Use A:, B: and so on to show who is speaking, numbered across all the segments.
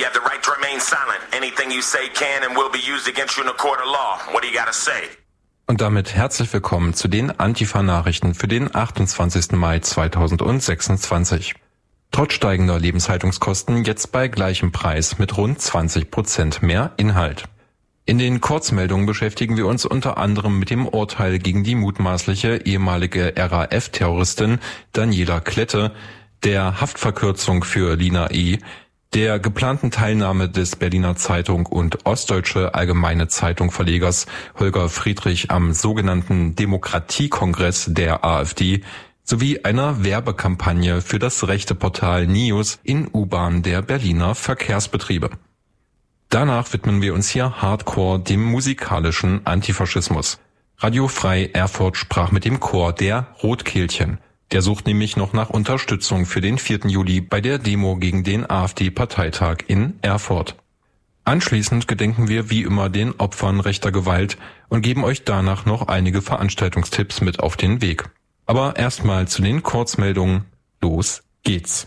A: You have the right to remain silent. Anything you say can and will be used against you in a court of law. What do you gotta say?
B: Und damit herzlich willkommen zu den Antifa-Nachrichten für den 28. Mai 2026. Trotz steigender Lebenshaltungskosten jetzt bei gleichem Preis mit rund 20% mehr Inhalt. In den Kurzmeldungen beschäftigen wir uns unter anderem mit dem Urteil gegen die mutmaßliche ehemalige RAF-Terroristin Daniela Klette, der Haftverkürzung für Lina E., der geplanten Teilnahme des Berliner Zeitung und Ostdeutsche Allgemeine Zeitung Verlegers Holger Friedrich am sogenannten Demokratiekongress der AfD sowie einer Werbekampagne für das rechte Portal Nius in U-Bahn der Berliner Verkehrsbetriebe. Danach widmen wir uns hier hardcore dem musikalischen Antifaschismus. Radio Frei Erfurt sprach mit dem Chor der Rotkehlchen. Der sucht nämlich noch nach Unterstützung für den 4. Juli bei der Demo gegen den AfD-Parteitag in Erfurt. Anschließend gedenken wir wie immer den Opfern rechter Gewalt und geben euch danach noch einige Veranstaltungstipps mit auf den Weg. Aber erstmal zu den Kurzmeldungen. Los geht's.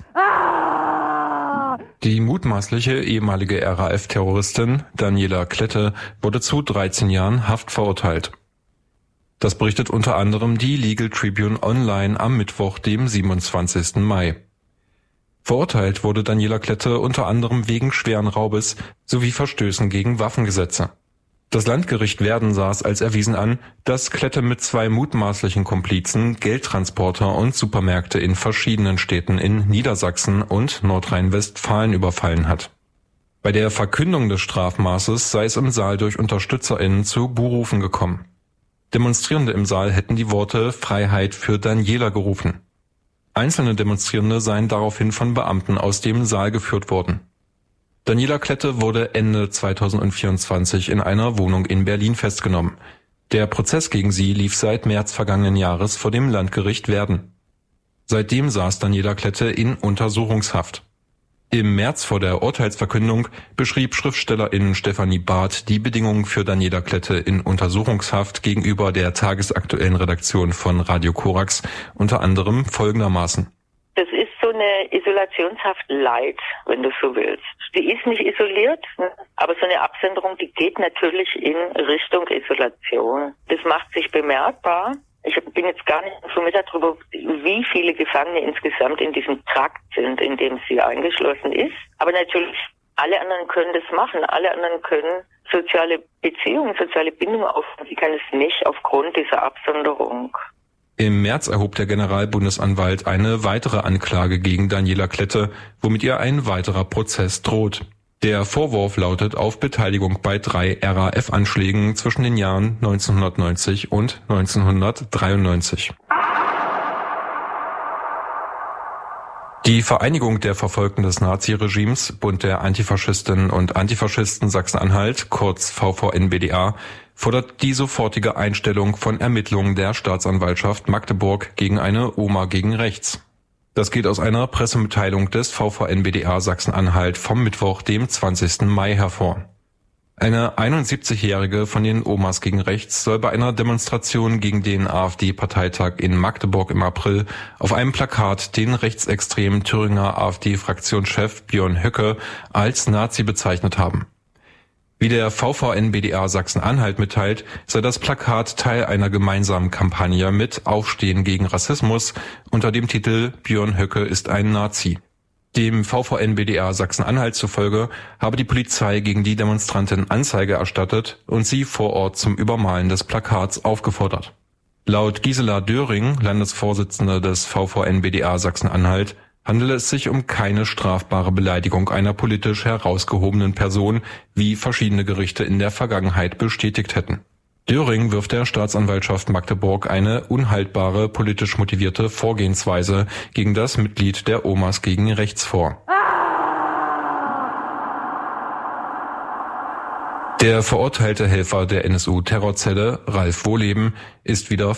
B: Die mutmaßliche ehemalige RAF-Terroristin Daniela Klette wurde zu 13 Jahren Haft verurteilt. Das berichtet unter anderem die Legal Tribune Online am Mittwoch, dem 27. Mai. Verurteilt wurde Daniela Klette unter anderem wegen schweren Raubes sowie Verstößen gegen Waffengesetze. Das Landgericht Werden sah es als erwiesen an, dass Klette mit 2 mutmaßlichen Komplizen Geldtransporter und Supermärkte in verschiedenen Städten in Niedersachsen und Nordrhein-Westfalen überfallen hat. Bei der Verkündung des Strafmaßes sei es im Saal durch UnterstützerInnen zu Buhrufen gekommen. Demonstrierende im Saal hätten die Worte Freiheit für Daniela gerufen. Einzelne Demonstrierende seien daraufhin von Beamten aus dem Saal geführt worden. Daniela Klette wurde Ende 2024 in einer Wohnung in Berlin festgenommen. Der Prozess gegen sie lief seit März vergangenen Jahres vor dem Landgericht Werden. Seitdem saß Daniela Klette in Untersuchungshaft. Im März vor der Urteilsverkündung beschrieb Schriftstellerin Stefanie Barth die Bedingungen für Daniela Klette in Untersuchungshaft gegenüber der tagesaktuellen Redaktion von Radio Korax unter anderem folgendermaßen.
C: Das ist so eine Isolationshaft light, wenn du so willst. Die ist nicht isoliert, aber so eine Absenderung, die geht natürlich in Richtung Isolation. Das macht sich bemerkbar. Ich bin jetzt gar nicht informiert darüber, wie viele Gefangene insgesamt in diesem Trakt sind, in dem sie eingeschlossen ist. Aber natürlich, alle anderen können das machen. Alle anderen können soziale Beziehungen, soziale Bindungen aufbauen. Sie kann es nicht aufgrund dieser Absonderung.
B: Im März erhob der Generalbundesanwalt eine weitere Anklage gegen Daniela Klette, womit ihr ein weiterer Prozess droht. Der Vorwurf lautet auf Beteiligung bei 3 RAF-Anschlägen zwischen den Jahren 1990 und 1993. Die Vereinigung der Verfolgten des Naziregimes, Bund der Antifaschistinnen und Antifaschisten Sachsen-Anhalt, kurz VVN-BdA, fordert die sofortige Einstellung von Ermittlungen der Staatsanwaltschaft Magdeburg gegen eine Oma gegen rechts. Das geht aus einer Pressemitteilung des VVN-BdA Sachsen-Anhalt vom Mittwoch, dem 20. Mai hervor. Eine 71-Jährige von den Omas gegen rechts soll bei einer Demonstration gegen den AfD-Parteitag in Magdeburg im April auf einem Plakat den rechtsextremen Thüringer AfD-Fraktionschef Björn Höcke als Nazi bezeichnet haben. Wie der VVN-BdA Sachsen-Anhalt mitteilt, sei das Plakat Teil einer gemeinsamen Kampagne mit Aufstehen gegen Rassismus unter dem Titel Björn Höcke ist ein Nazi. Dem VVN-BdA Sachsen-Anhalt zufolge habe die Polizei gegen die Demonstrantin Anzeige erstattet und sie vor Ort zum Übermalen des Plakats aufgefordert. Laut Gisela Döring, Landesvorsitzende des VVN-BdA Sachsen-Anhalt, handele es sich um keine strafbare Beleidigung einer politisch herausgehobenen Person, wie verschiedene Gerichte in der Vergangenheit bestätigt hätten. Döring wirft der Staatsanwaltschaft Magdeburg eine unhaltbare, politisch motivierte Vorgehensweise gegen das Mitglied der Omas gegen rechts vor. Der verurteilte Helfer der NSU-Terrorzelle, Ralf Wohleben, ist wieder